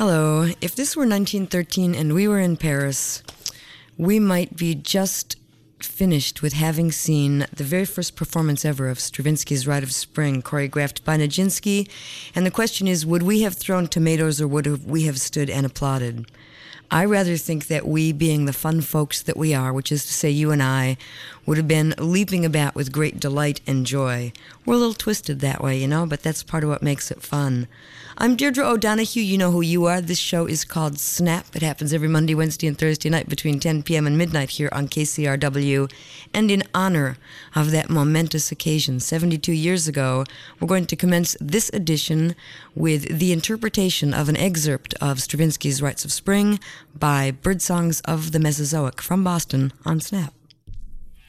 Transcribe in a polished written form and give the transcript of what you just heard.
Hello. If this were 1913 and we were in Paris, we might be just finished with having seen the very first performance ever of Stravinsky's Rite of Spring, choreographed by Nijinsky. And the question is, would we have thrown tomatoes or would we have stood and applauded? I rather think that we, being the fun folks that we are, which is to say you and I, would have been leaping about with great delight and joy. We're a little twisted that way, but that's part of what makes it fun. I'm Deirdre O'Donoghue. You know who you are. This show is called Snap. It happens every Monday, Wednesday, and Thursday night between 10 p.m. and midnight here on KCRW. And in honor of that momentous occasion, 72 years ago, we're going to commence this edition with the interpretation of an excerpt of Stravinsky's Rites of Spring by Birdsongs of the Mesozoic from Boston on Snap.